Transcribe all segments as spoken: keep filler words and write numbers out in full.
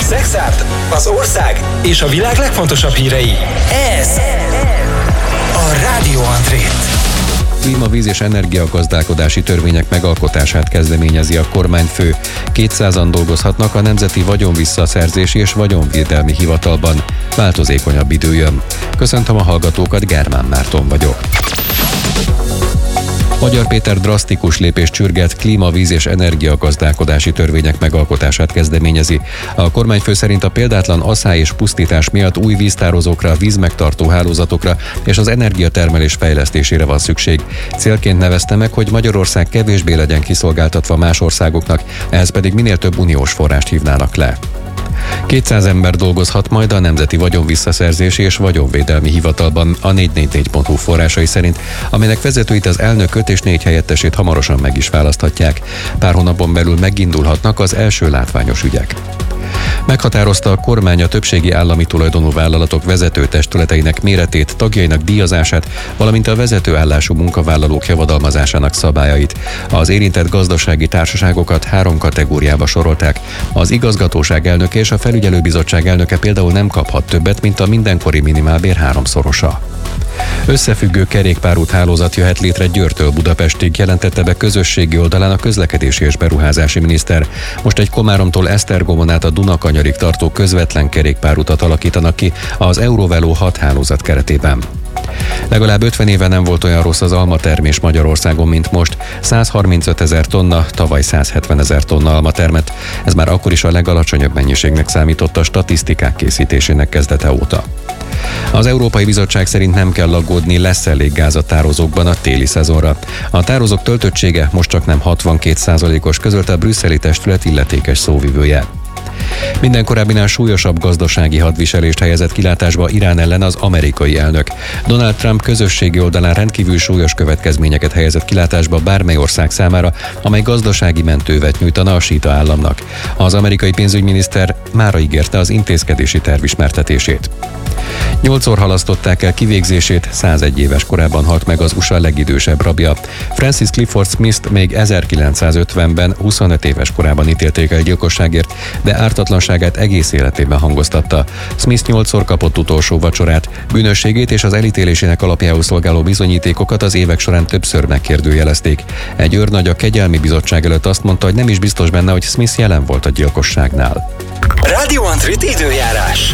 Szexárd, az ország és a világ legfontosabb hírei. Ez a Rádió Andrét. Klíma, víz és energiagazdálkodási törvények megalkotását kezdeményezi a kormányfő. kétszázan dolgozhatnak a Nemzeti Vagyonvisszaszerzési és Vagyonvédelmi Hivatalban. Változékonyabb idő jön. Köszöntöm a hallgatókat, Germán Márton vagyok. Magyar Péter drasztikus lépést sürget, klíma, víz és energiagazdálkodási törvények megalkotását kezdeményezi. A kormányfő szerint a példátlan asszály és pusztítás miatt új víztározókra, vízmegtartó hálózatokra és az energiatermelés fejlesztésére van szükség. Célként nevezte meg, hogy Magyarország kevésbé legyen kiszolgáltatva más országoknak, ehhez pedig minél több uniós forrást hívnának le. kétszáz ember dolgozhat majd a Nemzeti Vagyonvisszaszerzési és Vagyonvédelmi Hivatalban a négy négy négy pont hu forrásai szerint, aminek vezetőit az elnököt és négy helyettesét hamarosan meg is választhatják. Pár hónapon belül megindulhatnak az első látványos ügyek. Meghatározta a kormány a többségi állami tulajdonú vállalatok vezető testületeinek méretét, tagjainak díjazását, valamint a vezetőállású munkavállalók javadalmazásának szabályait. Az érintett gazdasági társaságokat három kategóriába sorolták. Az igazgatóság elnöke és a felügyelőbizottság elnöke például nem kaphat többet, mint a mindenkori minimálbér háromszorosa. Összefüggő kerékpárút hálózat jöhet létre Győrtől Budapestig, jelentette be közösségi oldalán a közlekedési és beruházási miniszter. Most egy Komáromtól Esztergomon át a Dunakanyarig tartó közvetlen kerékpárutat alakítanak ki az Eurovelo hat hálózat keretében. Legalább ötven éve nem volt olyan rossz az almatermés Magyarországon, mint most. száz harmincöt ezer tonna, tavaly száz hetven ezer tonna alma termett. Ez már akkor is a legalacsonyabb mennyiségnek számított a statisztikák készítésének kezdete óta. Az Európai Bizottság szerint nem kell aggódni, lesz elég gáz a tározókban a téli szezonra. A tározók töltöttsége most csak nem hatvankét százalékos, közölte a brüsszeli testület illetékes szóvivője. Minden korábbinál súlyosabb gazdasági hadviselést helyezett kilátásba Irán ellen az amerikai elnök. Donald Trump közösségi oldalán rendkívül súlyos következményeket helyezett kilátásba bármely ország számára, amely gazdasági mentővet nyújtana a síta államnak. Az amerikai pénzügyminiszter mára ígérte az intézkedési terv ismertetését. Nyolcszor halasztották el kivégzését, százegy éves korában halt meg az u es á legidősebb rabja. Francis Clifford Smith-t még ezerkilencszázötvenben huszonöt éves korában ítélték el gyilkosságért, de ártatlanságát egész életében hangoztatta. Smith nyolcszor kapott utolsó vacsorát, bűnösségét és az elítélésének alapjául szolgáló bizonyítékokat az évek során többször megkérdőjelezték. Egy őrnagy a kegyelmi bizottság előtt azt mondta, hogy nem is biztos benne, hogy Smith jelen volt a gyilkosságnál. Rádió Andrét időjárás.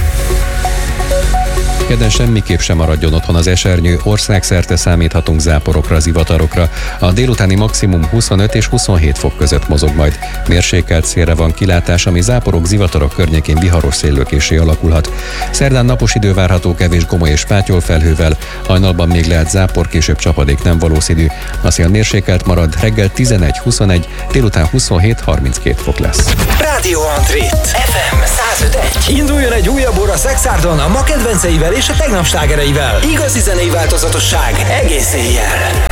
Kedden semmiképp sem maradjon otthon az esernyő, országszerte számíthatunk záporokra, zivatarokra. A délutáni maximum huszonöt és huszonhét fok között mozog majd. Mérsékelt szélre van kilátás, ami záporok, zivatarok környékén viharos széllökésé alakulhat. Szerdán napos idő várható, kevés gomoly és fátyol felhővel, hajnalban még lehet zápor, később csapadék nem valószínű. A szél mérsékelt marad, reggel tizenegy huszonegy, délután huszonhét harminckét fok lesz. Rádió Andrét, ef em száz öt egy. Induljon egy újabb óra Szexárdon a ma kedvenceivel és a tegnap slágereivel. Igazi zenei változatosság egész éjjel.